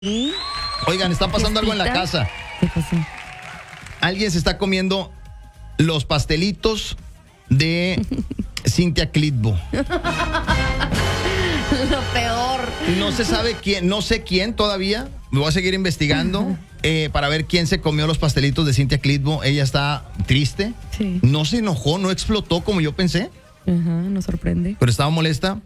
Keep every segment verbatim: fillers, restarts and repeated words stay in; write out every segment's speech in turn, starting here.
¿Sí? Oigan, está pasando algo en la casa. ¿Qué pasó? Alguien se está comiendo los pastelitos de Cintia Clitbo. Lo peor. No se sabe quién, no sé quién todavía. Me voy a seguir investigando eh, para ver quién se comió los pastelitos de Cintia Clitbo. Ella está triste. Sí. No se enojó, no explotó como yo pensé, Ajá, nos sorprende. pero estaba molesta.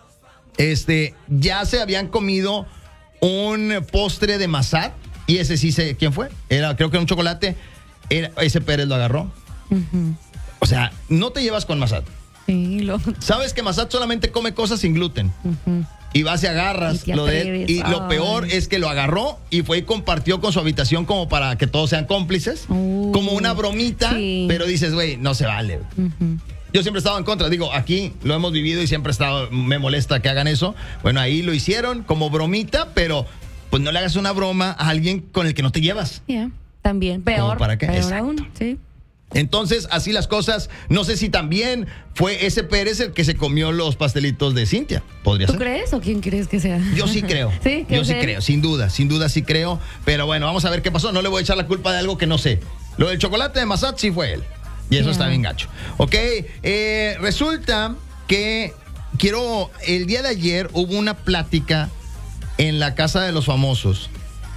Este, ya se habían comido un postre de Massad y ese sí sé quién fue. Era, creo que era un chocolate. Era, ese Pérez lo agarró. Ujú. O sea, no te llevas con Massad. Sí, lo... Sabes que Massad solamente come cosas sin gluten. Ujú. Y vas y agarras Y te lo de él. atreves. Y lo Ay. peor es que lo agarró y fue y compartió con su habitación como para que todos sean cómplices. Uh, como una bromita. sí. Pero dices, güey, no se vale. Ujú. Yo siempre he estado en contra. Digo, aquí lo hemos vivido y siempre he estado, me molesta que hagan eso. Bueno, ahí lo hicieron como bromita, pero pues no le hagas una broma a alguien con el que no te llevas. Ya, también. Peor. para qué? Peor Exacto. aún, sí. Entonces, así las cosas. No sé si también fue ese Pérez el que se comió los pastelitos de Cintia. Podría ¿Tú ser. crees o quién crees que sea? Yo sí creo. ¿Sí? ¿Que Yo es sí él? creo, sin duda, sin duda sí creo. Pero bueno, vamos a ver qué pasó. No le voy a echar la culpa de algo que no sé. Lo del chocolate de Massad sí fue él. Y eso Ya. está bien gacho. Ok, eh, resulta que quiero. El día de ayer hubo una plática en la Casa de los Famosos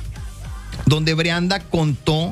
donde Brianda contó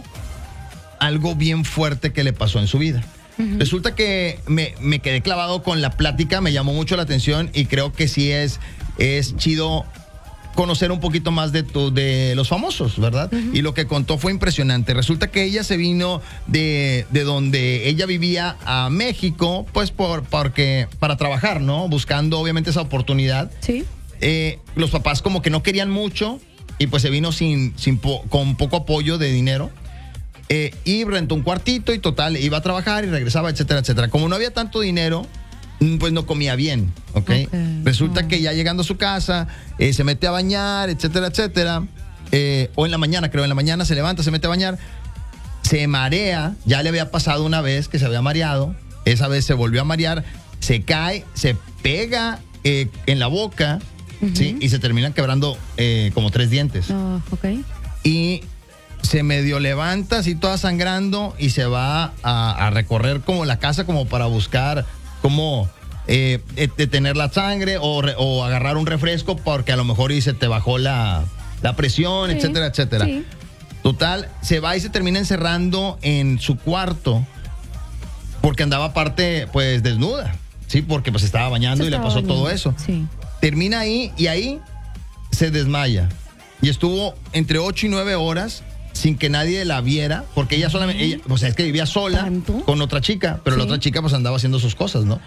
algo bien fuerte que le pasó en su vida. Uh-huh. Resulta que me, me quedé clavado con la plática, me llamó mucho la atención y creo que sí es, es chido conocer un poquito más de, tu, de los famosos, ¿verdad? Uh-huh. Y lo que contó fue impresionante. Resulta que ella se vino de, de donde ella vivía a México, pues por, porque, para trabajar, ¿no? Buscando obviamente esa oportunidad. Sí. Eh, los papás como que no querían mucho y pues se vino sin, sin po- con poco apoyo de dinero. Eh, y rentó un cuartito y total, iba a trabajar y regresaba, etcétera, etcétera. Como no había tanto dinero, pues no comía bien, ¿ok? Okay. Resulta Oh. que ya llegando a su casa, eh, se mete a bañar, etcétera, etcétera. Eh, o en la mañana, creo, en la mañana se levanta, se mete a bañar, se marea, ya le había pasado una vez que se había mareado, esa vez se volvió a marear, se cae, se pega eh, en la boca, uh-huh. ¿sí? Y se terminan quebrando eh, como tres dientes. Oh, ok. Y se medio levanta así toda sangrando y se va a, a recorrer como la casa como para buscar cómo eh, detener la sangre o, re, o agarrar un refresco porque a lo mejor y se te bajó la, la presión, sí, etcétera, etcétera. Sí. Total, se va y se termina encerrando en su cuarto porque andaba aparte pues desnuda, sí, porque pues estaba bañando se y estaba le pasó bañando. Todo eso. Sí. Termina ahí y ahí se desmaya y estuvo entre ocho y nueve horas sin que nadie la viera, porque ella solamente, ella, o sea, es que vivía sola ¿Tanto? Con otra chica, pero sí. La otra chica pues andaba haciendo sus cosas, ¿no?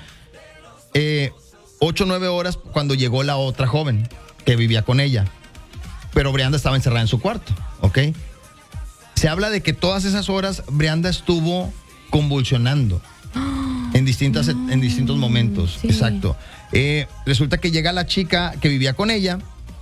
Eh, ocho o nueve horas cuando llegó la otra joven que vivía con ella, pero Brianda estaba encerrada en su cuarto, ¿ok? Se habla de que todas esas horas Brianda estuvo convulsionando en, distintas, no. en distintos momentos, sí. Exacto. Eh, resulta que llega la chica que vivía con ella,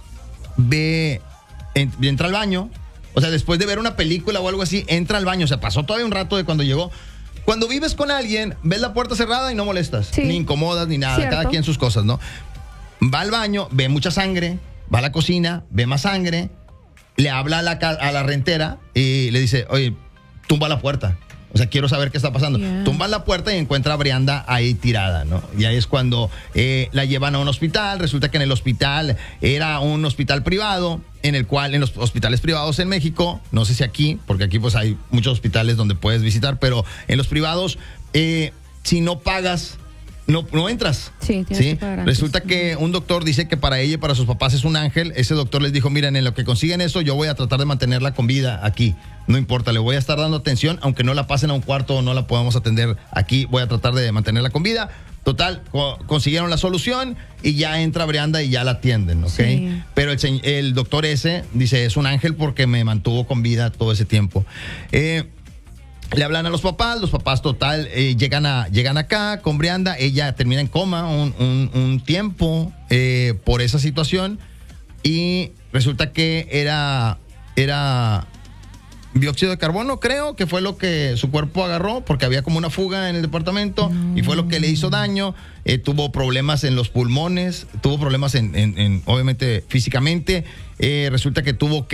ve, en, entra al baño. O sea, después de ver una película o algo así, entra al baño. O sea, pasó todavía un rato de cuando llegó. Cuando vives con alguien, ves la puerta cerrada y no molestas. Sí. Ni incomodas, ni nada. ¿Cierto? Cada quien sus cosas, ¿no? Va al baño, ve mucha sangre. Va a la cocina, ve más sangre. Le habla a la, a la rentera y le dice, oye, tumba la puerta. O sea, quiero saber qué está pasando. Yeah. Tumba la puerta y encuentra a Brianda ahí tirada, ¿no? Y ahí es cuando eh, la llevan a un hospital. Resulta que en el hospital era un hospital privado, en el cual, en los hospitales privados en México, no sé si aquí, porque aquí pues hay muchos hospitales donde puedes visitar, pero en los privados, eh, si no pagas, no, no entras. Sí, tienes ¿sí? que pagar antes. Resulta que un doctor dice que para ella y para sus papás es un ángel. Ese doctor les dijo, miren, en lo que consiguen eso, yo voy a tratar de mantenerla con vida aquí. No importa, le voy a estar dando atención, aunque no la pasen a un cuarto o no la podamos atender aquí, voy a tratar de mantenerla con vida. Total, co- consiguieron la solución y ya entra Brianda y ya la atienden, ¿ok? Sí. Pero el, el doctor ese dice, es un ángel porque me mantuvo con vida todo ese tiempo. Eh, le hablan a los papás, los papás total eh, llegan, a, llegan acá con Brianda, ella termina en coma un, un, un tiempo eh, por esa situación y resulta que era... era dióxido de carbono, creo que fue lo que su cuerpo agarró, porque había como una fuga en el departamento no. y fue lo que le hizo daño. Eh, tuvo problemas en los pulmones, tuvo problemas en, en, en obviamente físicamente. Eh, resulta que tuvo que